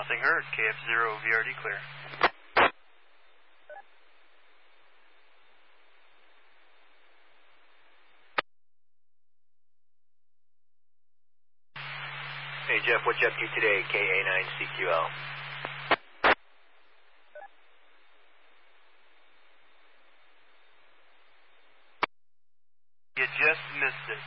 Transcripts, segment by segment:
Nothing heard. KF0 VRD clear. Hey Jeff, what's you up to today? KA9CQL. You just missed it.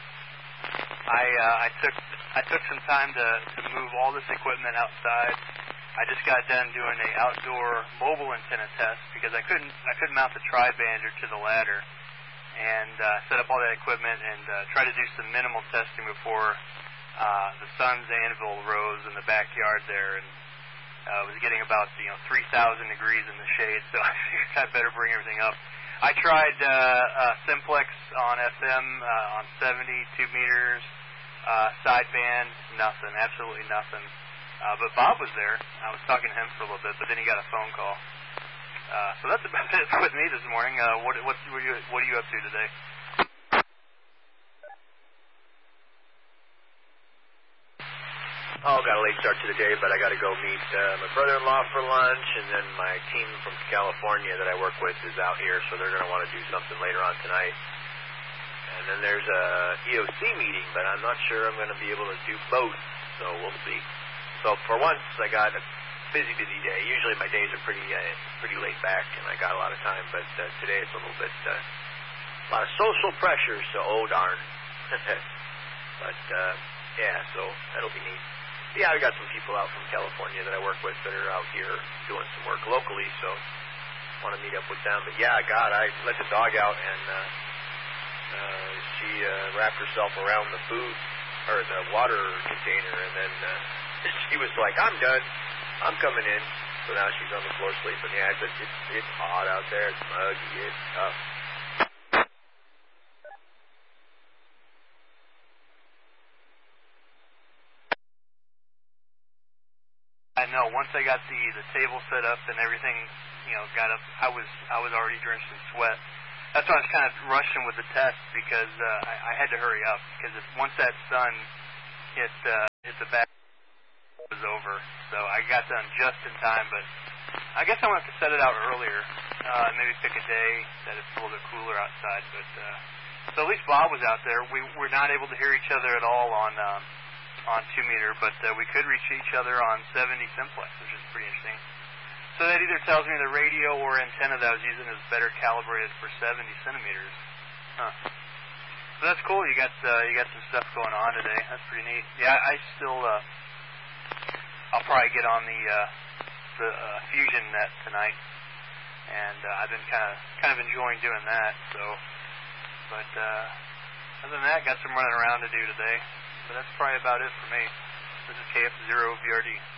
I took some time to move all this equipment outside. I just got done doing an outdoor mobile antenna test because I couldn't mount the tri-bander to the ladder, and set up all that equipment and try to do some minimal testing before the sun's anvil rose in the backyard there, and it was getting about 3,000 degrees in the shade, so I figured I'd better bring everything up. I tried Simplex on FM on 70, 2 meters, sideband, nothing, absolutely nothing. But Bob was there. I was talking to him for a little bit, but then he got a phone call. So that's about it with me this morning. What are you up to today? Oh, got a late start to the day, but I got to go meet my brother-in-law for lunch, and then my team from California that I work with is out here, so they're going to want to do something later on tonight. And then there's a EOC meeting, but I'm not sure I'm going to be able to do both, so we'll see. So for once, I got a busy day. Usually my days are pretty laid back, and I got a lot of time, but today it's a little bit, a lot of social pressure, so oh darn. But yeah, so that'll be neat. Yeah, I got some people out from California that I work with that are out here doing some work locally, so want to meet up with them. But yeah, God, I let the dog out, and she wrapped herself around the food, or the water container, and then she was like, I'm done. I'm coming in. So now she's on the floor sleeping. Yeah, it's hot out there. It's muggy. It's tough. I know. Once I got the table set up and everything, got up, I was already drenched in sweat. That's why I was kind of rushing with the test because I had to hurry up because once that sun hit the back, it was over. So I got done just in time, but I guess I want to set it out earlier. Maybe pick a day that it's a little bit cooler outside. But so at least Bob was out there. We were not able to hear each other at all on 2 meter, but we could reach each other on 70 Simplex, which is pretty interesting. So that either tells me the radio or antenna that I was using is better calibrated for 70 centimeters. Huh. So that's cool. You got some stuff going on today. That's pretty neat. Yeah, I still I'll probably get on the Fusion net tonight, and I've been kind of enjoying doing that. So, but other than that, got some running around to do today. But that's probably about it for me. This is KF0 VRD.